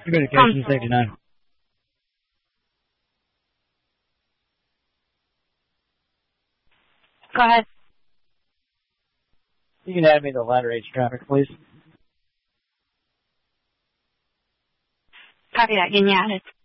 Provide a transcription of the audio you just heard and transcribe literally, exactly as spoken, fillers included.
Communications eighty-nine. Go ahead. You can add me to ladder H traffic, please. Copy that. Getting you added.